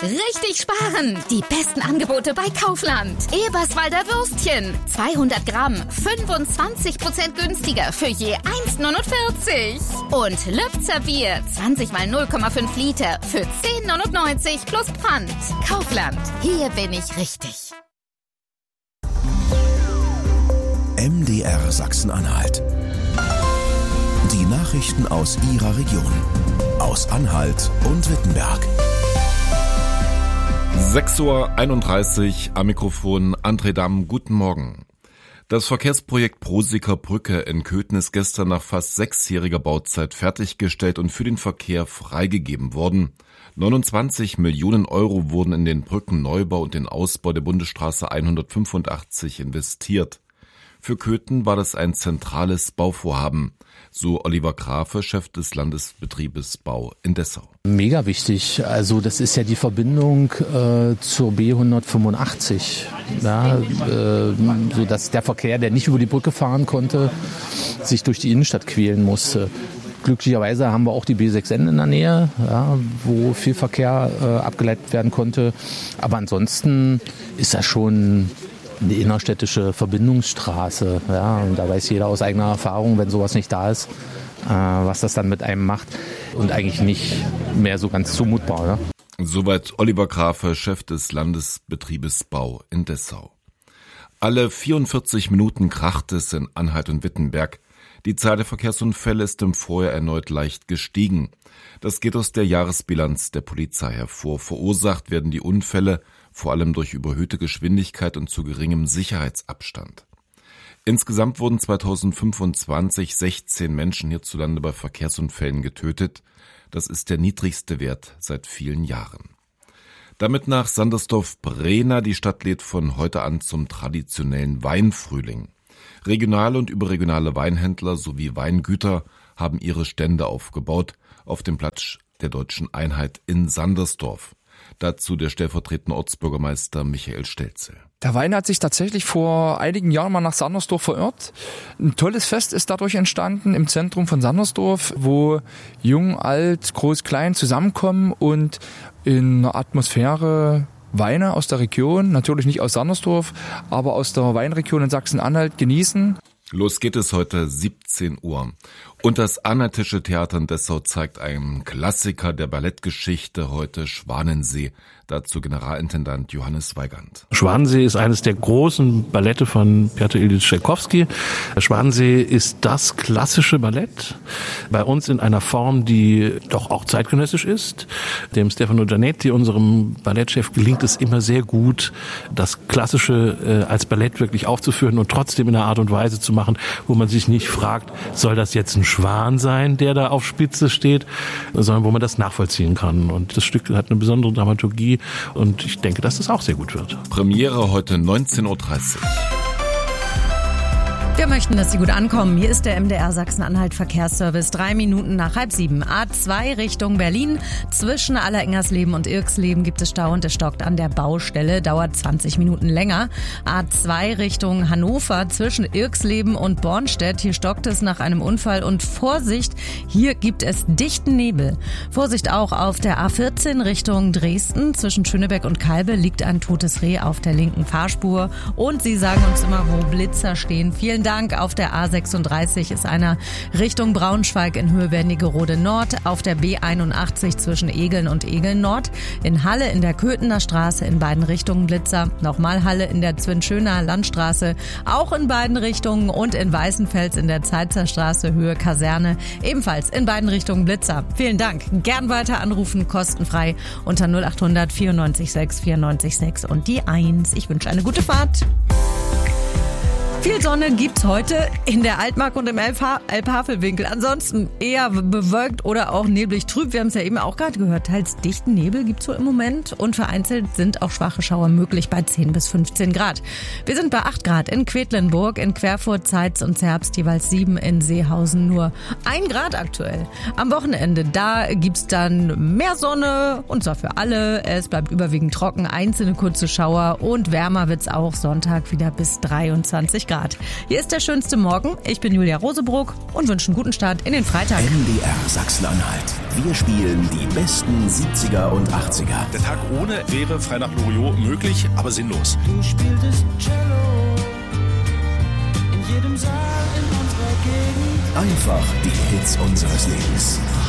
Richtig sparen! Die besten Angebote bei Kaufland. Eberswalder Würstchen. 200 Gramm. 25% günstiger für je 1,49. Und Lübzer Bier. 20 mal 0,5 Liter für 10,99 plus Pfand. Kaufland. Hier bin ich richtig. MDR Sachsen-Anhalt. Die Nachrichten aus Ihrer Region. Aus Anhalt und Wittenberg. 6:31 Uhr am Mikrofon André Damm. Guten Morgen. Das Verkehrsprojekt Proseker Brücke in Köthen ist gestern nach fast 6-jähriger Bauzeit fertiggestellt und für den Verkehr freigegeben worden. 29 Millionen Euro wurden in den Brückenneubau und den Ausbau der Bundesstraße 185 investiert. Für Köthen war das ein zentrales Bauvorhaben, so Oliver Grafe, Chef des Landesbetriebes Bau in Dessau. Mega wichtig. Also das ist ja die Verbindung zur B185, ja, so dass der Verkehr, der nicht über die Brücke fahren konnte, sich durch die Innenstadt quälen musste. Glücklicherweise haben wir auch die B6N in der Nähe, ja, wo viel Verkehr abgeleitet werden konnte. Aber ansonsten ist das schon eine innerstädtische Verbindungsstraße. Ja, und da weiß jeder aus eigener Erfahrung, wenn sowas nicht da ist, was das dann mit einem macht. Und eigentlich nicht mehr so ganz zumutbar. Ja. Soweit Oliver Grafe, Chef des Landesbetriebes Bau in Dessau. Alle 44 Minuten kracht es in Anhalt und Wittenberg. Die Zahl der Verkehrsunfälle ist im Vorjahr erneut leicht gestiegen. Das geht aus der Jahresbilanz der Polizei hervor. Verursacht werden die Unfälle vor allem durch überhöhte Geschwindigkeit und zu geringem Sicherheitsabstand. Insgesamt wurden 2025 16 Menschen hierzulande bei Verkehrsunfällen getötet. Das ist der niedrigste Wert seit vielen Jahren. Damit nach Sandersdorf-Brehna. Die Stadt lädt von heute an zum traditionellen Weinfrühling. Regionale und überregionale Weinhändler sowie Weingüter haben ihre Stände aufgebaut auf dem Platz der Deutschen Einheit in Sandersdorf. Dazu der stellvertretende Ortsbürgermeister Michael Stelzel. Der Wein hat sich tatsächlich vor einigen Jahren mal nach Sandersdorf verirrt. Ein tolles Fest ist dadurch entstanden im Zentrum von Sandersdorf, wo jung, alt, groß, klein zusammenkommen und in einer Atmosphäre Weine aus der Region, natürlich nicht aus Sandersdorf, aber aus der Weinregion in Sachsen-Anhalt genießen. Los geht es heute 17 Uhr. Und das Anhaltische Theater in Dessau zeigt einen Klassiker der Ballettgeschichte, heute Schwanensee. Dazu Generalintendant Johannes Weigand. Schwanensee ist eines der großen Ballette von Piotr Ilyich Tschaikowski. Schwanensee ist das klassische Ballett, bei uns in einer Form, die doch auch zeitgenössisch ist. Dem Stefano Giannetti, unserem Ballettchef, gelingt es immer sehr gut, das Klassische als Ballett wirklich aufzuführen und trotzdem in einer Art und Weise zu machen, wo man sich nicht fragt, soll das jetzt ein Schwan sein, der da auf Spitze steht, sondern wo man das nachvollziehen kann. Und das Stück hat eine besondere Dramaturgie und ich denke, dass das auch sehr gut wird. Premiere heute 19:30 Uhr. Wir möchten, dass Sie gut ankommen. Hier ist der MDR Sachsen-Anhalt Verkehrsservice. 3 Minuten nach 6:30. A2 Richtung Berlin. Zwischen Allerengersleben und Irksleben gibt es Stau und es stockt an der Baustelle. Dauert 20 Minuten länger. A2 Richtung Hannover. Zwischen Irksleben und Bornstedt. Hier stockt es nach einem Unfall. Und Vorsicht, hier gibt es dichten Nebel. Vorsicht auch auf der A14 Richtung Dresden. Zwischen Schönebeck und Kalbe liegt ein totes Reh auf der linken Fahrspur. Und Sie sagen uns immer, wo Blitzer stehen. Vielen Dank. Auf der A36 ist einer Richtung Braunschweig in Höhe Wernigerode Nord. Auf der B81 zwischen Egeln und Egeln Nord. In Halle in der Köthener Straße in beiden Richtungen Blitzer. Nochmal Halle in der Zwinschöner Landstraße. Auch in beiden Richtungen. Und in Weißenfels in der Zeitzer Straße Höhe Kaserne. Ebenfalls in beiden Richtungen Blitzer. Vielen Dank. Gern weiter anrufen, kostenfrei unter 0800 94 6 94 6 und die 1. Ich wünsche eine gute Fahrt. Viel Sonne gibt's heute in der Altmark und im Elbhavelwinkel. Ansonsten eher bewölkt oder auch neblig trüb. Wir haben es ja eben auch gerade gehört. Teils dichten Nebel gibt's so im Moment. Und vereinzelt sind auch schwache Schauer möglich bei 10 bis 15 Grad. Wir sind bei 8 Grad in Quedlinburg, in Querfurt, Zeitz und Zerbst jeweils 7, in Seehausen nur 1 Grad aktuell. Am Wochenende, da gibt's dann mehr Sonne und zwar für alle. Es bleibt überwiegend trocken, einzelne kurze Schauer und wärmer wird's auch Sonntag wieder bis 23 Grad. Grad. Hier ist der schönste Morgen. Ich bin Julia Rosebrock und wünsche einen guten Start in den Freitag. MDR Sachsen-Anhalt. Wir spielen die besten 70er und 80er. Der Tag ohne wäre frei nach Loriot möglich, aber sinnlos. Du spieltest Cello in jedem Saal in unserer Gegend. Einfach die Hits unseres Lebens.